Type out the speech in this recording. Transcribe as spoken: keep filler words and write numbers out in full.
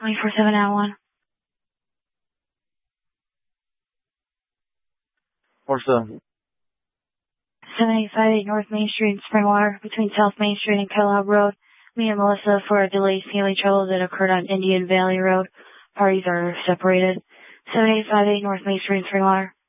twenty-four seven out one. Four seven. seven eight five eight North Main Street in Springwater, between South Main Street and Kellogg Road. Me and Melissa for a delayed family trouble that occurred on Indian Valley Road. Parties are separated. seven eight five eight North Main Street in Springwater.